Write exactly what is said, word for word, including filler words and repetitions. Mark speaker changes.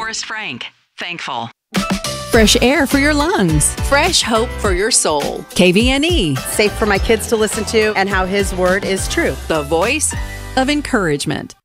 Speaker 1: Forrest Frank. Thankful.
Speaker 2: Fresh air for your lungs.
Speaker 3: Fresh hope for your soul.
Speaker 2: K V N E.
Speaker 4: Safe for my kids to listen to, and how his word is true.
Speaker 2: The voice of encouragement.